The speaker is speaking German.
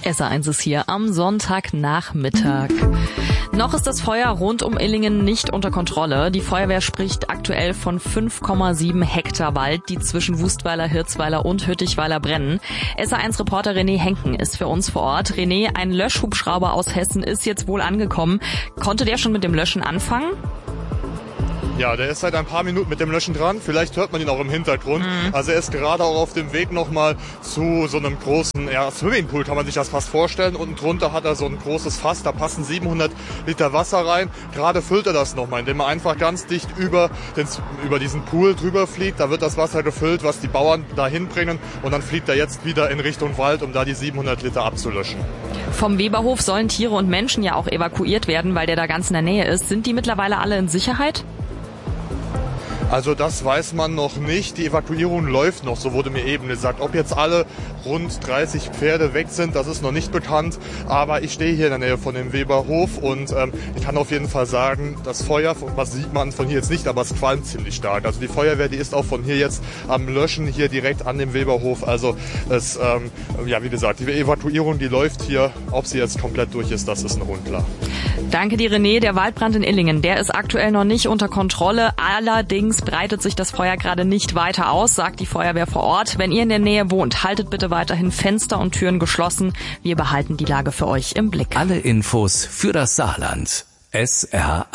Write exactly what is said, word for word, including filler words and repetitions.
S R eins ist hier am Sonntagnachmittag. Noch ist das Feuer rund um Illingen nicht unter Kontrolle. Die Feuerwehr spricht aktuell von fünf Komma sieben Hektar Wald, die zwischen Wustweiler, Hirzweiler und Hüttichweiler brennen. S R eins Reporter René Henken ist für uns vor Ort. René, ein Löschhubschrauber aus Hessen ist jetzt wohl angekommen. Konnte der schon mit dem Löschen anfangen? Ja, der ist seit ein paar Minuten mit dem Löschen dran. Vielleicht hört man ihn auch im Hintergrund. Mhm. Also er ist gerade auch auf dem Weg nochmal zu so einem großen ja, Swimmingpool, kann man sich das fast vorstellen. Unten drunter hat er so ein großes Fass, da passen siebenhundert Liter Wasser rein. Gerade füllt er das nochmal, indem er einfach ganz dicht über, den, über diesen Pool drüber fliegt. Da wird das Wasser gefüllt, was die Bauern dahin bringen. Und dann fliegt er jetzt wieder in Richtung Wald, um da die siebenhundert Liter abzulöschen. Vom Weberhof sollen Tiere und Menschen ja auch evakuiert werden, weil der da ganz in der Nähe ist. Sind die mittlerweile alle in Sicherheit? Also das weiß man noch nicht. Die Evakuierung läuft noch, so wurde mir eben gesagt. Ob jetzt alle rund dreißig Pferde weg sind, das ist noch nicht bekannt. Aber ich stehe hier in der Nähe von dem Weberhof und ähm, ich kann auf jeden Fall sagen, das Feuer, was sieht man von hier jetzt nicht, aber es qualmt ziemlich stark. Also die Feuerwehr, die ist auch von hier jetzt am Löschen, hier direkt an dem Weberhof. Also es, ähm, ja wie gesagt, die Evakuierung, die läuft hier. Ob sie jetzt komplett durch ist, das ist noch unklar. Danke dir, René. Der Waldbrand in Illingen, der ist aktuell noch nicht unter Kontrolle. Allerdings breitet sich das Feuer gerade nicht weiter aus, sagt die Feuerwehr vor Ort. Wenn ihr in der Nähe wohnt, haltet bitte weiterhin Fenster und Türen geschlossen. Wir behalten die Lage für euch im Blick. Alle Infos für das Saarland. S R